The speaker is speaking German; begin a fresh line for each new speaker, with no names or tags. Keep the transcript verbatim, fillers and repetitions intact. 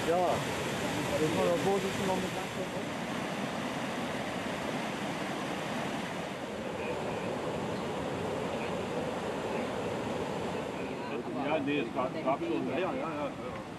Ja, den wir da vorsitzen noch mit Nachbarn.
Ja, nee, es gab, gab schon. Ja, ja, ja, ja.